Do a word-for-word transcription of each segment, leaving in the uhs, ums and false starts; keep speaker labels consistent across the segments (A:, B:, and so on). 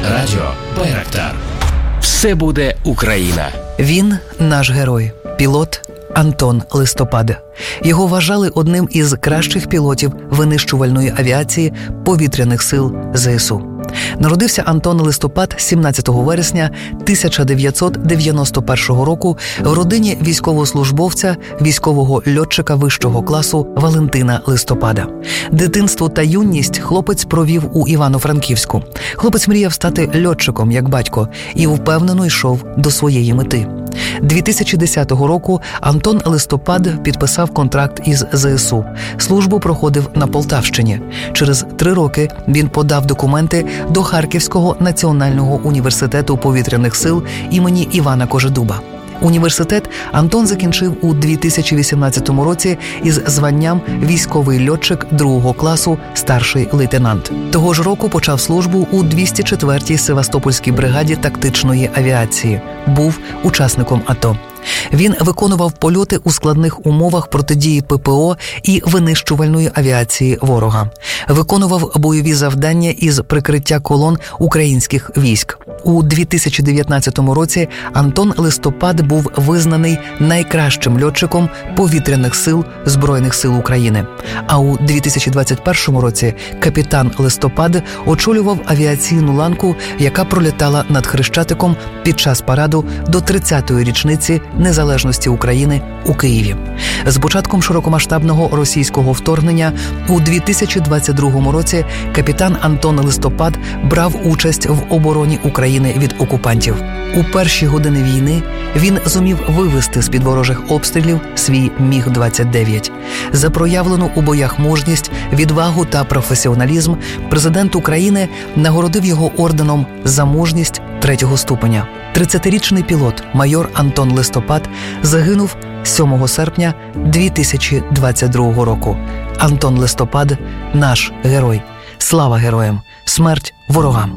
A: Радіо Байрактар. Все буде Україна.
B: Він наш герой. Пілот Антон Листопад. Його вважали одним із кращих пілотів винищувальної авіації повітряних сил ЗСУ. Народився Антон Листопад сімнадцятого вересня тисяча дев'ятсот дев'яносто першого року в родині військовослужбовця, військового льотчика вищого класу Валентина Листопада. Дитинство та юність хлопець провів у Івано-Франківську. Хлопець мріяв стати льотчиком, як батько, і впевнено йшов до своєї мети. дві тисячі десятого року Антон Листопад підписав контракт із ЗСУ. Службу проходив на Полтавщині. Через три роки він подав документи до Харківського національного університету повітряних сил імені Івана Кожедуба. Університет Антон закінчив у дві тисячі вісімнадцятому році із званням військовий льотчик другого класу, старший лейтенант. Того ж року почав службу у двісті четвертій Севастопольській бригаді тактичної авіації. Був учасником АТО. Він виконував польоти у складних умовах протидії ППО і винищувальної авіації ворога. Виконував бойові завдання із прикриття колон українських військ. У дві тисячі дев'ятнадцятому році Антон Листопад був визнаний найкращим льотчиком повітряних сил Збройних сил України. А у дві тисячі двадцять першому році капітан Листопад очолював авіаційну ланку, яка пролітала над Хрещатиком під час параду до тридцятої річниці незалежності України у Києві. З початком широкомасштабного російського вторгнення у дві тисячі двадцять другому році капітан Антон Листопад брав участь в обороні України від окупантів. У перші години війни він зумів вивести з-під ворожих обстрілів свій міг двадцять дев'ять. За проявлену у боях мужність, відвагу та професіоналізм президент України нагородив його орденом за мужність третього ступеня. тридцятирічний пілот майор Антон Листопад загинув сьомого серпня дві тисячі двадцять другого року. Антон Листопад – наш герой. Слава героям! Смерть ворогам!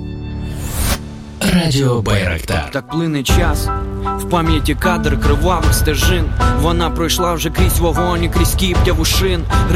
A: Радіо Байрактар.
C: Так плине час, в пам'яті кадр кривавих стежин. Вона пройшла вже крізь вогонь і крізь кіптя вушин.